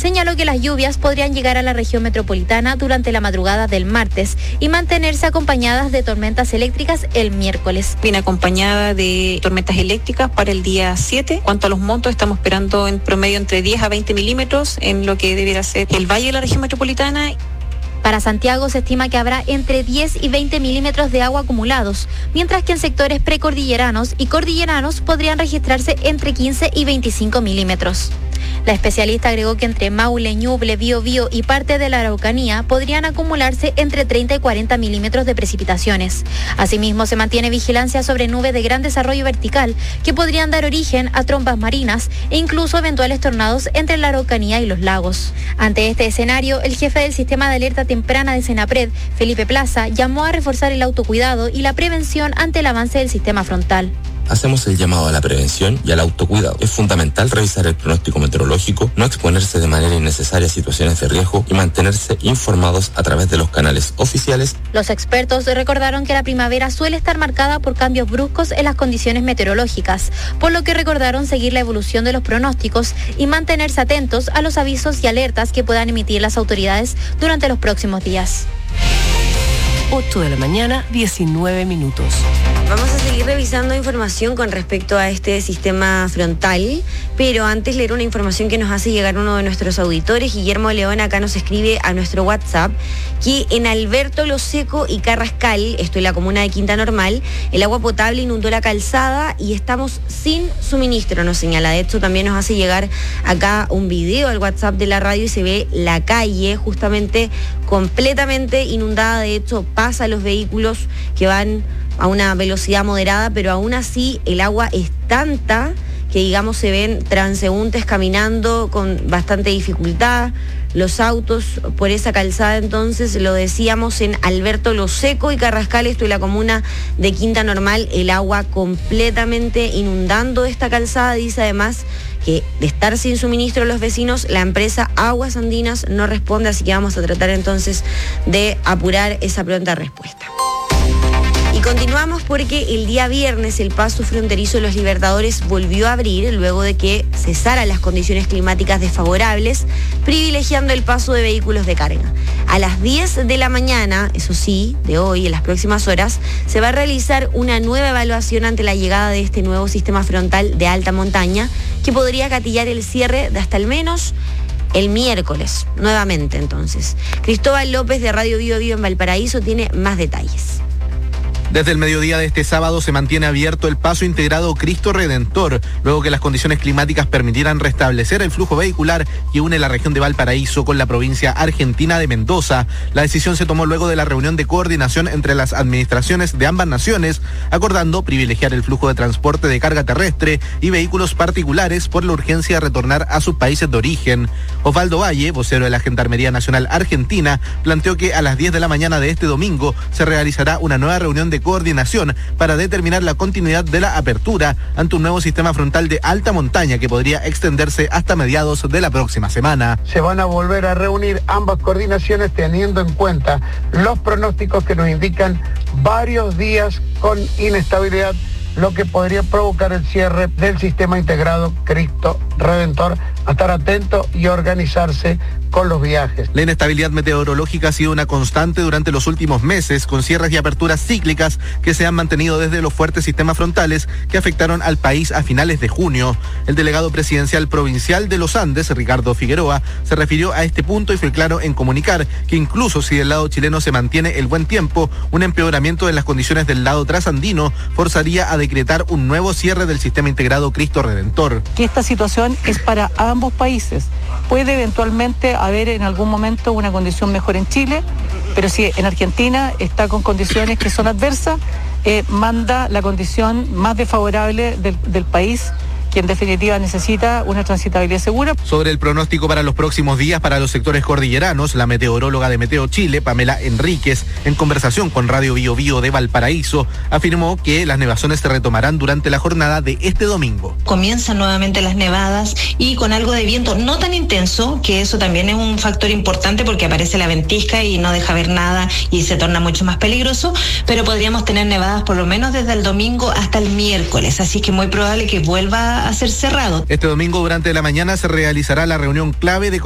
señaló que las lluvias podrían llegar a la región metropolitana durante la madrugada del martes y mantenerse acompañadas de tormentas eléctricas el miércoles. Viene acompañada de tormentas eléctricas para el día 7. En cuanto a los montos, estamos esperando en promedio entre 10 a 20 milímetros en lo que debiera ser el valle de la región metropolitana. Para Santiago se estima que habrá entre 10 y 20 milímetros de agua acumulados, mientras que en sectores precordilleranos y cordilleranos podrían registrarse entre 15 y 25 milímetros. La especialista agregó que entre Maule, Ñuble, Biobío y parte de la Araucanía podrían acumularse entre 30 y 40 milímetros de precipitaciones. Asimismo, se mantiene vigilancia sobre nubes de gran desarrollo vertical que podrían dar origen a trompas marinas e incluso eventuales tornados entre la Araucanía y los lagos. Ante este escenario, el jefe del sistema de alerta temprana de Senapred, Felipe Plaza, llamó a reforzar el autocuidado y la prevención ante el avance del sistema frontal. Hacemos el llamado a la prevención y al autocuidado. Es fundamental revisar el pronóstico meteorológico, no exponerse de manera innecesaria a situaciones de riesgo y mantenerse informados a través de los canales oficiales. Los expertos recordaron que la primavera suele estar marcada por cambios bruscos en las condiciones meteorológicas, por lo que recordaron seguir la evolución de los pronósticos y mantenerse atentos a los avisos y alertas que puedan emitir las autoridades durante los próximos días. 8 de la mañana, 19 minutos. Vamos a seguir revisando información con respecto a este sistema frontal, pero antes leer una información que nos hace llegar uno de nuestros auditores. Guillermo León acá nos escribe a nuestro WhatsApp que en Alberto Lo Seco y Carrascal, esto en la comuna de Quinta Normal, el agua potable inundó la calzada y estamos sin suministro, nos señala. De hecho, también nos hace llegar acá un video al WhatsApp de la radio y se ve la calle justamente completamente inundada. De hecho, pasa los vehículos que van a una velocidad moderada, pero aún así el agua es tanta que, digamos, se ven transeúntes caminando con bastante dificultad, los autos por esa calzada. Entonces, lo decíamos, en Alberto Lo Seco y Carrascal, esto en la comuna de Quinta Normal, el agua completamente inundando esta calzada. Dice además que de estar sin suministro los vecinos, la empresa Aguas Andinas no responde, así que vamos a tratar entonces de apurar esa pronta respuesta. Y continuamos porque el día viernes el paso fronterizo de Los Libertadores volvió a abrir luego de que cesaran las condiciones climáticas desfavorables, privilegiando el paso de vehículos de carga. A las 10 de la mañana, eso sí, de hoy, en las próximas horas, se va a realizar una nueva evaluación ante la llegada de este nuevo sistema frontal de alta montaña que podría gatillar el cierre de hasta al menos el miércoles, nuevamente entonces. Cristóbal López de Radio Biobío en Valparaíso tiene más detalles. Desde el mediodía de este sábado se mantiene abierto el paso integrado Cristo Redentor, luego que las condiciones climáticas permitieran restablecer el flujo vehicular que une la región de Valparaíso con la provincia argentina de Mendoza. La decisión se tomó luego de la reunión de coordinación entre las administraciones de ambas naciones, acordando privilegiar el flujo de transporte de carga terrestre y vehículos particulares por la urgencia de retornar a sus países de origen. Osvaldo Valle, vocero de la Gendarmería Nacional Argentina, planteó que a las 10 de la mañana de este domingo se realizará una nueva reunión de coordinación para determinar la continuidad de la apertura ante un nuevo sistema frontal de alta montaña que podría extenderse hasta mediados de la próxima semana. Se van a volver a reunir ambas coordinaciones teniendo en cuenta los pronósticos que nos indican varios días con inestabilidad, lo que podría provocar el cierre del sistema integrado Cristo Redentor. A estar atento y organizarse con los viajes. La inestabilidad meteorológica ha sido una constante durante los últimos meses, con cierres y aperturas cíclicas que se han mantenido desde los fuertes sistemas frontales que afectaron al país a finales de junio. El delegado presidencial provincial de los Andes, Ricardo Figueroa, se refirió a este punto y fue claro en comunicar que incluso si del lado chileno se mantiene el buen tiempo, un empeoramiento de las condiciones del lado trasandino forzaría a decretar un nuevo cierre del sistema integrado Cristo Redentor. Que esta situación es para ambos países. Puede eventualmente haber en algún momento una condición mejor en Chile, pero si en Argentina está con condiciones que son adversas, manda la condición más desfavorable del país, que en definitiva necesita una transitabilidad segura. Sobre el pronóstico para los próximos días para los sectores cordilleranos, la meteoróloga de Meteo Chile, Pamela Enríquez, en conversación con Radio Biobío de Valparaíso, afirmó que las nevazones se retomarán durante la jornada de este domingo. Comienzan nuevamente las nevadas y con algo de viento no tan intenso, que eso también es un factor importante porque aparece la ventisca y no deja ver nada y se torna mucho más peligroso, pero podríamos tener nevadas por lo menos desde el domingo hasta el miércoles, así que muy probable que vuelva a ser cerrado. Este domingo durante la mañana se realizará la reunión clave de